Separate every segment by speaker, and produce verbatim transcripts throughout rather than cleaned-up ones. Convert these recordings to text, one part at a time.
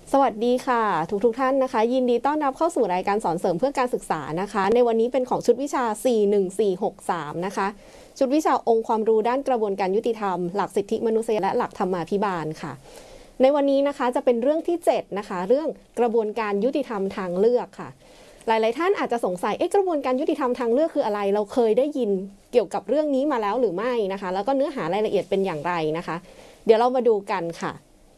Speaker 1: สวัสดีค่ะทุกทุกท่านนะคะยินดีต้อนรับเข้าสู่รายการสอนเสริมเพื่อการศึกษานะคะในวันนี้เป็นของชุดวิชา สี่หนึ่งสี่หกสาม นะคะชุดวิชาองค์ความรู้ด้านกระบวนการยุติธรรมหลักสิทธิมนุษยและหลักธรรมาภิบาลค่ะในวันนี้นะคะจะเป็นเรื่องที่เจ็ดนะคะเรื่องกระบวนการยุติธรรมทางเลือกค่ะหลายๆท่านอาจจะสงสัยเอ๊ะกระบวนการยุติธรรมทางเลือกคืออะไรเราเคยได้ยินเกี่ยวกับเรื่องนี้มาแล้วหรือไม่นะคะแล้วก็เนื้อหารายละเอียดเป็นอย่างไรนะคะเดี๋ยวเรามาดูกันค่ะ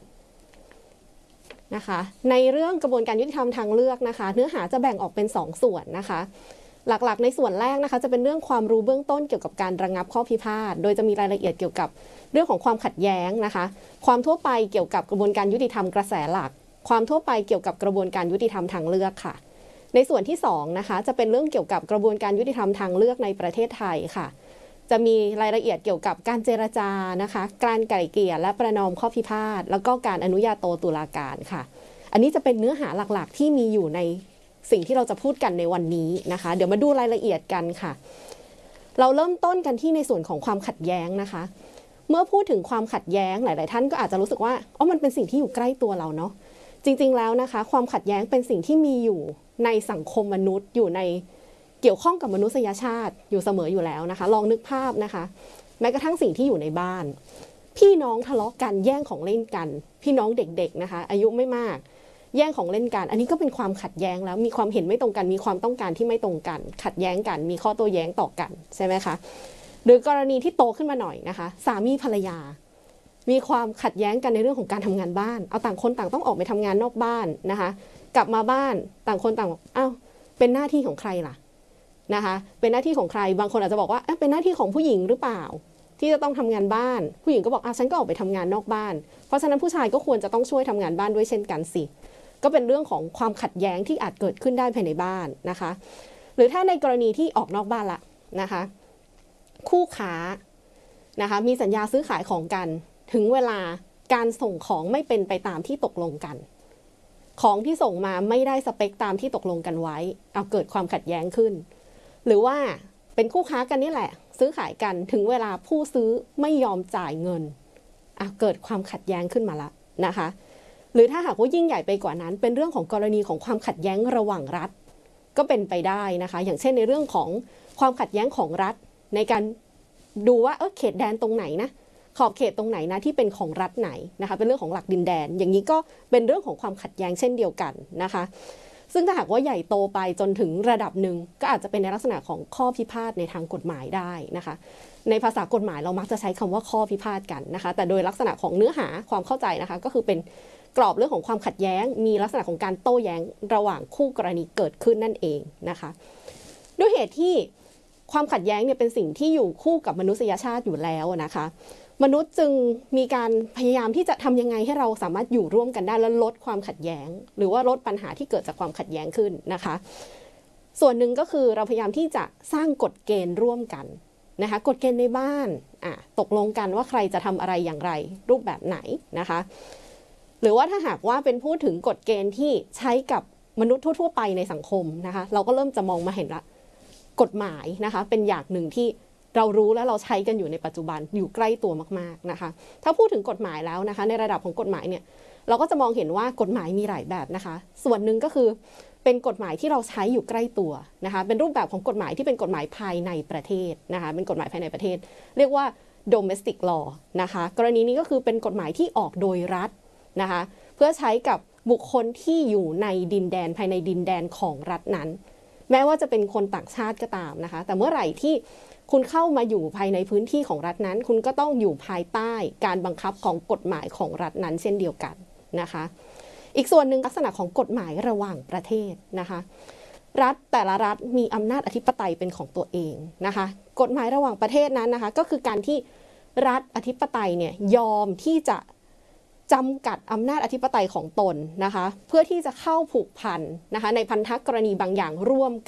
Speaker 1: นะคะในเรื่องกระบวนการยุติธรรมทางเลือกนะคะเนื้อหาจะแบ่งออกเป็นสองส่วนนะคะหลักๆในส่วนแรกนะคะจะเป็นเรื่องความรู้เบื้องต้นเกี่ยวกับการระงับข้อพิพาทโดยจะมีรายละเอียดเกี่ยวกับเรื่องของความขัดแย้งนะคะความทั่วไปเกี่ยวกับกระบวนการยุติธรรมกระแสหลักความทั่วไปเกี่ยวกับกระบวนการยุติธรรมทางเลือกค่ะในส่วนที่สองนะคะจะเป็นเรื่องเกี่ยวกับกระบวนการยุติธรรมทางเลือกในประเทศไทยค่ะจะมีรายละเอียดเกี่ยวกับการเจรจานะคะการไกล่เกลี่ยและประนอมข้อพิพาทแล้วก็การอนุญาโตตุลาการค่ะอันนี้จะเป็นเนื้อหาหลักๆที่มีอยู่ในสิ่งที่เราจะพูดกันในวันนี้นะคะเดี๋ยวมาดูรายละเอียดกันค่ะเราเริ่มต้นกันที่ในส่วนของความขัดแย้งนะคะเมื่อพูดถึงความขัดแย้งหลายๆท่านก็อาจจะรู้สึกว่าอ๋อมันเป็นสิ่งที่อยู่ใกล้ตัวเราเนาะจริงๆแล้วนะคะความขัดแย้งเป็นสิ่งที่มีอยู่ในสังคมมนุษย์อยู่ในเกี่ยวข้องกับมนุษยชาติอยู่เสมออยู่แล้วนะคะลองนึกภาพนะคะแม้กระทั่งสิ่งที่อยู่ในบ้านพี่น้องทะเลาะกันแย่งของเล่นกันพี่น้องเด็กๆนะคะอายุไม่มากแย่งของเล่นกันอันนี้ก็เป็นความขัดแย้งแล้วมีความเห็นไม่ตรงกันมีความต้องการที่ไม่ตรงกันขัดแย้งกันมีข้อโต้แย้งต่อกันใช่ไหมคะหรือกรณีที่โตขึ้นมาหน่อยนะคะสามีภรรยามีความขัดแย้งกันในเรื่องของการทำงานบ้านเอาต่างคนต่างต้องออกไปทำงานนอกบ้านนะคะกลับมาบ้านต่างคนต่างบอกอ้าวเป็นหน้าที่ของใครล่ะนะคะเป็นหน้าที่ของใครบางคนอาจจะบอกว่าเป็นหน้าที่ของผู้หญิงหรือเปล่าที่จะต้องทำงานบ้านผู้หญิงก็บอกอ่ะฉันก็ออกไปทำงานนอกบ้านเพราะฉะนั้นผู้ชายก็ควรจะต้องช่วยทำงานบ้านด้วยเช่นกันสิก็เป็นเรื่องของความขัดแย้งที่อาจเกิดขึ้นได้ภายในบ้านนะคะหรือถ้าในกรณีที่ออกนอกบ้านละนะคะคู่ค้านะคะมีสัญญาซื้อขายของกันถึงเวลาการส่งของไม่เป็นไปตามที่ตกลงกันของที่ส่งมาไม่ได้สเปคตามที่ตกลงกันไว้เอาเกิดความขัดแย้งขึ้นหรือว่าเป็นคู่ค้ากันนี่แหละซื้อขายกันถึงเวลาผู้ซื้อไม่ยอมจ่ายเงินเอาเกิดความขัดแย้งขึ้นมาละนะคะหรือถ้าหากว่ายิ่งใหญ่ไปกว่านั้นเป็นเรื่องของกรณีของความขัดแย้งระหว่างรัฐก็เป็นไปได้นะคะอย่างเช่นในเรื่องของความขัดแย้งของรัฐในการดูว่าเออเขตแดนตรงไหนนะขอบเขตตรงไหนนะที่เป็นของรัฐไหนนะคะเป็นเรื่องของหลักดินแดนอย่างนี้ก็เป็นเรื่องของความขัดแย้งเช่นเดียวกันนะคะซึ่งถ้าหากว่าใหญ่โตไปจนถึงระดับหนึ่งก็อาจจะเป็นในลักษณะของข้อพิพาทในทางกฎหมายได้นะคะในภาษากฎหมายเรามักจะใช้คำว่าข้อพิพาทกันนะคะแต่โดยลักษณะของเนื้อหาความเข้าใจนะคะก็คือเป็นกรอบเรื่องของความขัดแย้งมีลักษณะของการโต้แย้งระหว่างคู่กรณีเกิดขึ้นนั่นเองนะคะด้วยเหตุที่ความขัดแย้งเนี่ยเป็นสิ่งที่อยู่คู่กับมนุษยชาติอยู่แล้วนะคะมนุษย์จึงมีการพยายามที่จะทำยังไงให้เราสามารถอยู่ร่วมกันได้และลดความขัดแย้งหรือว่าลดปัญหาที่เกิดจากความขัดแย้งขึ้นนะคะส่วนหนึ่งก็คือเราพยายามที่จะสร้างกฎเกณฑ์ร่วมกันนะคะกฎเกณฑ์ในบ้านอ่ะตกลงกันว่าใครจะทำอะไรอย่างไรรูปแบบไหนนะคะหรือว่าถ้าหากว่าเป็นพูดถึงกฎเกณฑ์ที่ใช้กับมนุษย์ทั่วๆไปในสังคมนะคะเราก็เริ่มจะมองมาเห็นละกฎหมายนะคะเป็นอย่างหนึ่งที่เรารู้และเราใช้กันอยู่ในปัจจุบันอยู่ใกล้ตัวมากๆนะคะถ้าพูดถึงกฎหมายแล้วนะคะในระดับของกฎหมายเนี่ยเราก็จะมองเห็นว่ากฎหมายมีหลายแบบนะคะส่วนหนึ่งก็คือเป็นกฎหมายที่เราใช้อยู่ใกล้ตัวนะคะเป็นรูปแบบของกฎหมายที่เป็นกฎหมายภายในประเทศนะคะเป็นกฎหมายภายในประเทศเรียกว่า domestic law นะคะกรณีนี้ก็คือเป็นกฎหมายที่ออกโดยรัฐนะคะเพื่อใช้กับบุคคลที่อยู่ในดินแดนภายในดินแดนของรัฐนั้นแม้ว่าจะเป็นคนต่างชาติก็ตามนะคะแต่เมื่อไหร่ที่คุณเข้ามาอยู่ภายในพื้นที่ของรัฐนั้นคุณก็ต้องอยู่ภายใต้การบังคับของกฎหมายของรัฐนั้นเช่นเดียวกันนะคะอีกส่วนหนึ่งลักษณะของกฎหมายระหว่างประเทศนะคะรัฐแต่ละรัฐมีอำนาจอธิปไตยเป็นของตัวเองนะคะกฎหมายระหว่างประเทศนั้นนะคะก็คือการที่รัฐอธิปไตยเนี่ยยอมที่จะจำกัดอำนาจอธิปไตยของตนนะคะเพื่อที่จะเข้าผูกพันนะคะในพันธกรณีบางอย่างร่วม